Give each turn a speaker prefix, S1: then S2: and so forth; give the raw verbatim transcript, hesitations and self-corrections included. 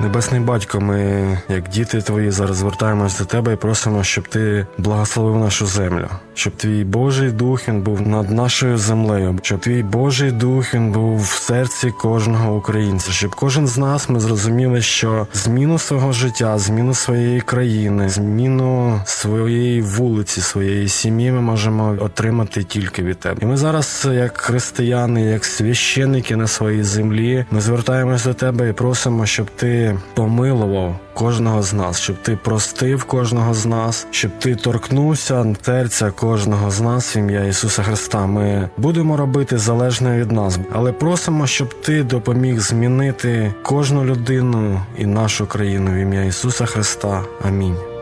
S1: Небесний Батько, ми, як діти твої, зараз звертаємось до тебе і просимо, щоб ти благословив нашу землю, щоб твій Божий Дух, він був над нашою землею, щоб твій Божий Дух, він був в серці кожного українця, щоб кожен з нас ми зрозуміли, що зміну свого життя, зміну своєї країни, зміну своєї вулиці, своєї сім'ї ми можемо отримати тільки від тебе. І ми зараз, як християни, як священники на своїй землі, ми звертаємось до тебе і просимо, щоб ти помилував кожного з нас, щоб ти простив кожного з нас, щоб ти торкнувся серця кожного з нас в ім'я Ісуса Христа. Ми будемо робити залежне від нас, але просимо, щоб ти допоміг змінити кожну людину і нашу країну в ім'я Ісуса Христа. Амінь.